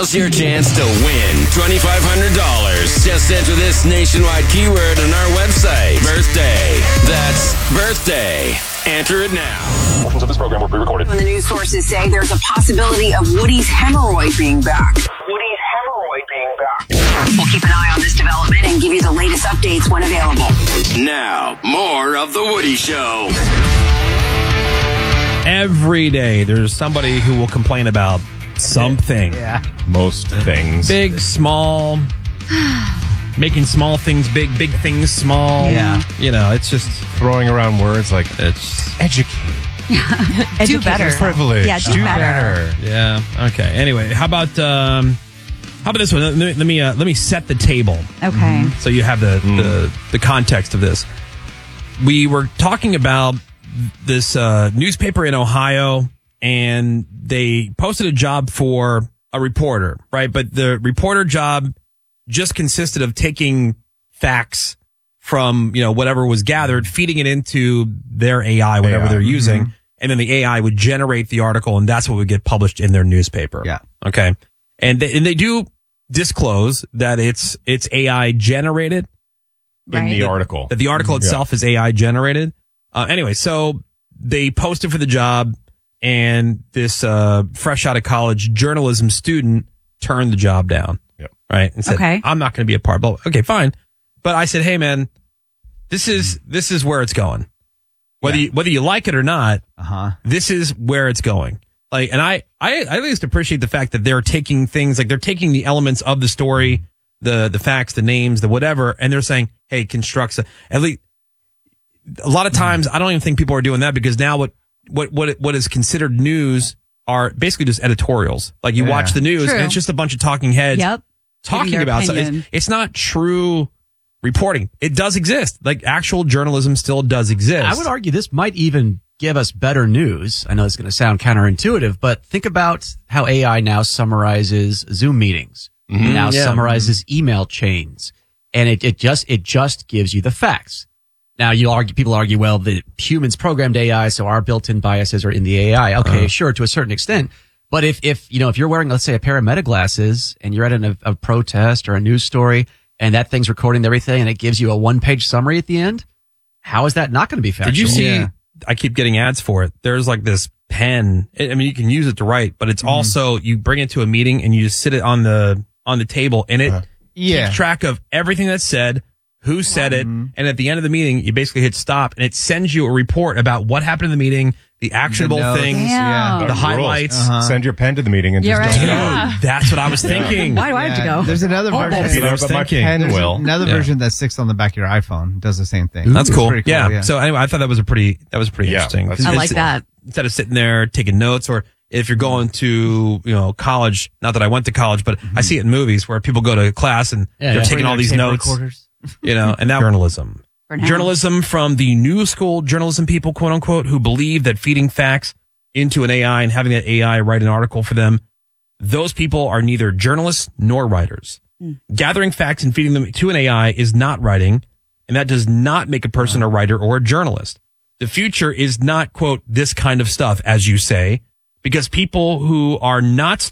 Now's your chance to win $2,500. Just enter this nationwide keyword on our website. Birthday. That's birthday. Enter it now. Portions of this program were pre-recorded. When the news sources say there's a possibility of Woody's hemorrhoid being back. We'll keep an eye on this development and give you the latest updates when available. Now, more of The Woody Show. Every day, there's somebody who will complain about something. Yeah. Most things. Big, small, making small things big, big things small. Yeah. You know, it's just Throwing around words like it's educate, Do better. privilege, Yeah, do better. yeah. Okay. Anyway, how about this one? Let me set the table Okay. so you have the context of this. We were talking about this newspaper in Ohio, and they posted a job for a reporter, right? But the reporter job just consisted of taking facts from, whatever was gathered, feeding it into their AI, whatever they're using, and then the AI would generate the article, and that's what would get published in their newspaper. Yeah. Okay. And they do disclose that it's AI generated. in the article. That the article itself is AI generated. Anyway, so they posted for the job, and this fresh out of college journalism student turned the job down. Yep. Right? And said, Okay. I'm not going to be a part. But okay, fine. But I said, hey man, this is where it's going. Whether you like it or not, this is where it's going. Like, and I at least appreciate the fact that they're taking things, like they're taking the elements of the story, the facts, the names, the whatever, and they're saying, hey, constructs at least. A lot of times, I don't even think people are doing that, because now what is considered news are basically just editorials. Like you watch the news, True. and it's just a bunch of talking heads talking their about something. opinion. It's not true reporting. It does exist. Like actual journalism still does exist. I would argue this might even give us better news. I know it's going to sound counterintuitive, but think about how AI now summarizes Zoom meetings. Now summarizes email chains, and it just gives you the facts. Now people argue, well, the humans programmed AI, so our built-in biases are in the AI. Okay, sure, to a certain extent. But if you're wearing, let's say, a pair of Meta glasses and you're at a protest or a news story, and that thing's recording everything and it gives you a one-page summary at the end, how is that not going to be factual? Did you see? I keep getting ads for it. There's like this pen. I mean, you can use it to write, but it's also, you bring it to a meeting and you just sit it on the table, and it keeps track of everything that's said, who said it, and at the end of the meeting, you basically hit stop, and it sends you a report about what happened in the meeting, the actionable things, the highlights. Send your pen to the meeting and just right. dump it Yeah. out. That's what I was thinking. Why do I have to go? There's another version. That's what I was But my thinking. pen will. Another version that sticks on the back of your iPhone does the same thing. That's It's cool. pretty Yeah. So anyway, I thought that was pretty interesting. that's- I like that. Instead of sitting there taking notes, or if you're going to, college, not that I went to college, but I see it in movies where people go to class and they're taking all these notes, and that journalism. For now. Journalism from the new school journalism people, quote unquote, who believe that feeding facts into an AI and having that AI write an article for them, those people are neither journalists nor writers. Gathering facts and feeding them to an AI is not writing, and that does not make a person a writer or a journalist. The future is not, quote, this kind of stuff, as you say, because people who are not